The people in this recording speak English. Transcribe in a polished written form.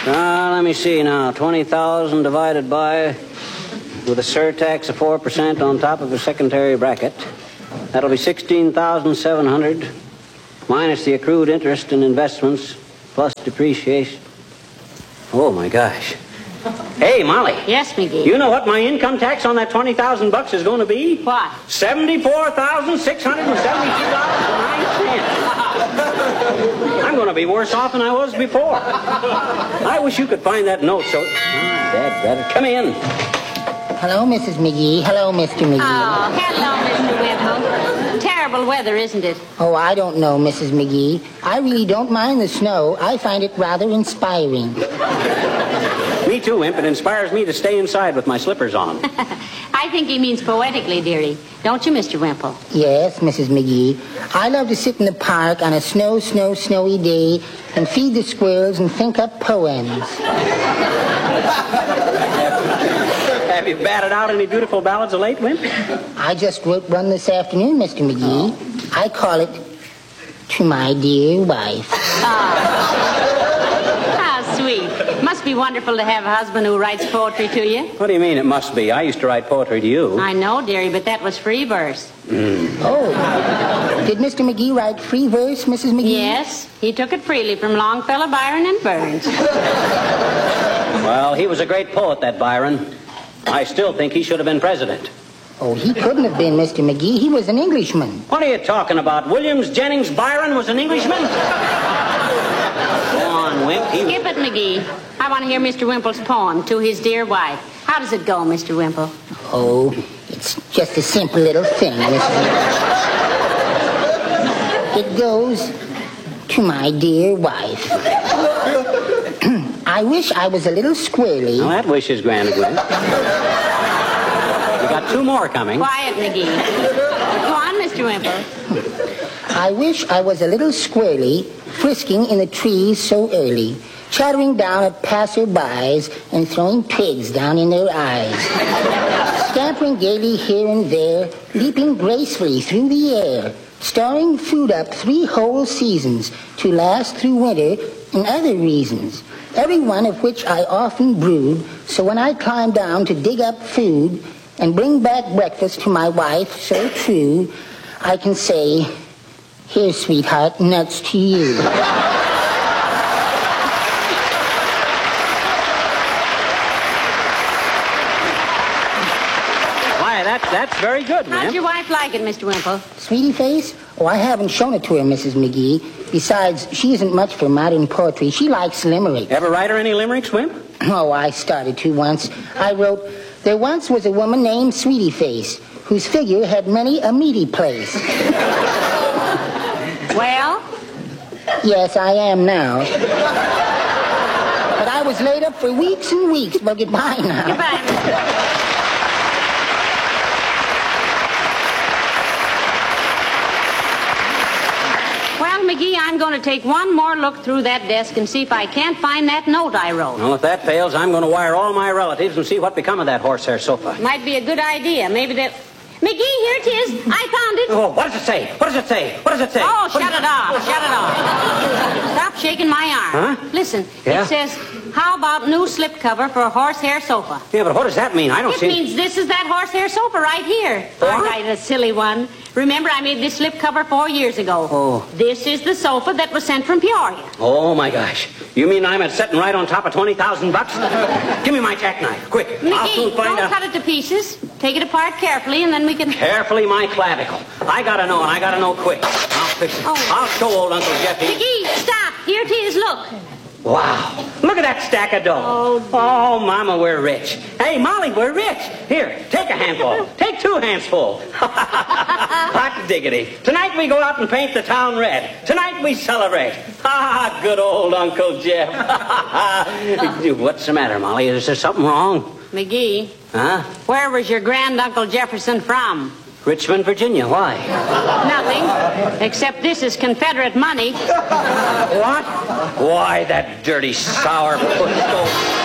Let me see now. 20,000 divided by, with a surtax of 4% on top of the secondary bracket. That'll be 16,700 minus the accrued interest and investments plus depreciation. Oh, my gosh. Hey, Molly. Yes, McGee. You know what my income tax on that 20,000 bucks is going to be? What? $74,672.09. I'm going to be worse off than I was before. I wish you could find that note so... Dad, come in. Hello, Mrs. McGee. Hello, Mr. McGee. Oh, hello, Mr. Wimple. Terrible weather, isn't it? Oh, I don't know, Mrs. McGee. I really don't mind the snow. I find it rather inspiring. Me too, Imp. It inspires me to stay inside with my slippers on. I think he means poetically, dearie. Don't you, Mr. Wimple? Yes, Mrs. McGee. I love to sit in the park on a snowy day and feed the squirrels and think up poems. Have you batted out any beautiful ballads of late, Wimp? I just wrote one this afternoon, Mr. McGee. I call it To My Dear Wife. How sweet. Must be wonderful to have a husband who writes poetry to you. What do you mean it must be? I used to write poetry to you. I know, dearie, but that was free verse. Oh. Did Mr. McGee write free verse, Mrs. McGee? Yes, he took it freely from Longfellow, Byron, and Burns. Well, he was a great poet, that Byron. I still think he should have been president. Oh, he couldn't have been, Mr. McGee. He was an Englishman. What are you talking about? Williams Jennings Byron was an Englishman? Go on, Wimp. Skip it, McGee. I want to hear Mr. Wimple's poem, To His Dear Wife. How does it go, Mr. Wimple? Oh, it's just a simple little thing, Mrs. It goes, To My Dear Wife. I wish I was a little squirrely. Well, that wish is granted, Wimp. We got two more coming. Quiet, McGee. Go on, Mr. Wimple. I wish I was a little squirrely, frisking in the trees so early, chattering down at passer-bys and throwing twigs down in their eyes, scampering gaily here and there, leaping gracefully through the air, storing food up 3 whole seasons to last through winter and other reasons, every one of which I often brood, so when I climb down to dig up food and bring back breakfast to my wife so true, I can say, here, sweetheart, nuts to you. Why, that's very good, man. How'd your wife like it, Mr. Wimple? Sweetie face? Oh, I haven't shown it to her, Mrs. McGee. Besides, she isn't much for modern poetry. She likes limericks. Ever write her any limericks, Wimp? Oh, I started to once. I wrote, there once was a woman named Sweetie Face, whose figure had many a meaty place. Well? Yes, I am now. But I was laid up for weeks and weeks. Well, goodbye now. Goodbye. Well, McGee, I'm going to take one more look through that desk and see if I can't find that note I wrote. Well, if that fails, I'm going to wire all my relatives and see what become of that horsehair sofa. Might be a good idea. Maybe they'll... McGee, here it is. I found it. Oh, what does it say? What does it say? What does it say? Oh, shut it off. Shut it off. Stop shaking my arm. Huh? Listen, Yeah? It says, how about new slipcover for a horsehair sofa? Yeah, but what does that mean? I don't It see... means this is that horsehair sofa right here. All right, a silly one. Remember, I made this slipcover 4 years ago. Oh. This is the sofa that was sent from Peoria. Oh, my gosh. You mean I'm sitting right on top of 20,000 bucks? Give me my jackknife, quick. I'll soon McGee, find don't out. cut it to pieces. Take it apart carefully, and then we can... Carefully, my clavicle. I gotta know, and I gotta know quick. I'll fix it. Oh. I'll show old Uncle Jeffy. McGee, stop. Here it is, look. Wow. Look at that stack of dough. Oh, Mama, we're rich. Hey, Molly, we're rich. Here, take a handful. Take 2 handsful. Hot diggity. Tonight we go out and paint the town red. Tonight we celebrate. Ah, good old Uncle Jeff. What's the matter, Molly? Is there something wrong? McGee, Huh? where was your grand-uncle Jefferson from? Richmond, Virginia. Why? Nothing, except this is Confederate money. What? Why, that dirty, sour footstool.